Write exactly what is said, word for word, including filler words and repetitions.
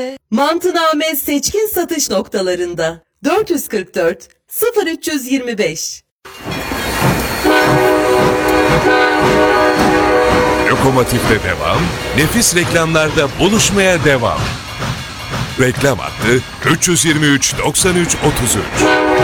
Mantıname seçkin satış noktalarında dört yüz kırk dört sıfır üç yüz yirmi beş. Lokomotif'te devam, nefis reklamlarda buluşmaya devam. Reklam hattı üç yüz yirmi üç doksan üç otuz üç.